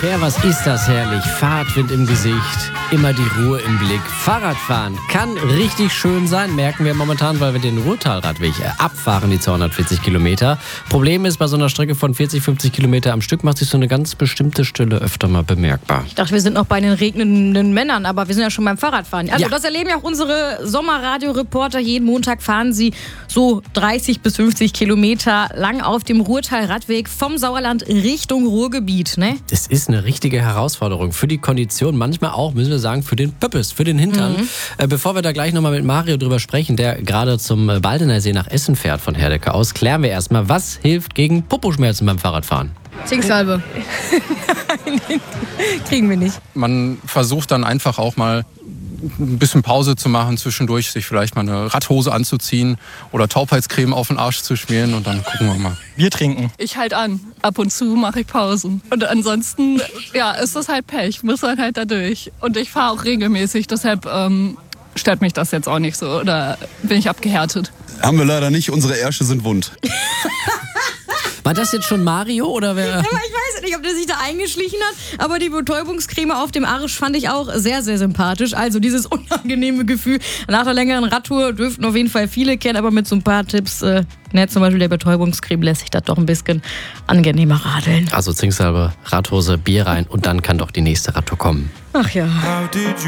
Ja, was ist das herrlich. Fahrtwind im Gesicht, immer die Ruhe im Blick. Fahrradfahren kann richtig schön sein, merken wir momentan, weil wir den Ruhrtalradweg abfahren, die 240 Kilometer. Problem ist, bei so einer Strecke von 40, 50 Kilometer am Stück macht sich so eine ganz bestimmte Stille öfter mal bemerkbar. Ich dachte, wir sind noch bei den regnenden Männern, aber wir sind ja schon beim Fahrradfahren. Also Ja. Das erleben ja auch unsere Sommerradioreporter. Jeden Montag fahren sie so 30 bis 50 Kilometer lang auf dem Ruhrtalradweg vom Sauerland Richtung Ruhrgebiet, ne? Das ist eine richtige Herausforderung für die Kondition, manchmal auch, müssen wir sagen, für den Pöppes, für den Hintern. Bevor wir da gleich nochmal mit Mario drüber sprechen, der gerade zum Baldener See nach Essen fährt von Herdecke aus, klären wir erstmal, was hilft gegen Poposchmerzen beim Fahrradfahren? Zinksalbe. Kriegen wir nicht. Man versucht dann einfach auch mal ein bisschen Pause zu machen zwischendurch, sich vielleicht mal eine Radhose anzuziehen oder Taubheitscreme auf den Arsch zu schmieren und dann gucken wir mal. Bier trinken. Ich halt an. Ab und zu mache ich Pausen. Und ansonsten, ja, ist das halt Pech. Muss man halt da durch. Und ich fahre auch regelmäßig, deshalb stört mich das jetzt auch nicht so. Oder bin ich abgehärtet? Haben wir leider nicht. Unsere Ärsche sind wund. War das jetzt schon Mario oder wer? Aber ich weiß nicht, ob der sich da eingeschlichen hat, aber die Betäubungscreme auf dem Arsch fand ich auch sehr, sehr sympathisch. Also dieses unangenehme Gefühl nach der längeren Radtour dürften auf jeden Fall viele kennen, aber mit so ein paar Tipps, zum Beispiel der Betäubungscreme, lässt sich das doch ein bisschen angenehmer radeln. Also Zinksalbe, Radhose, Bier rein und dann kann doch die nächste Radtour kommen. Ach ja.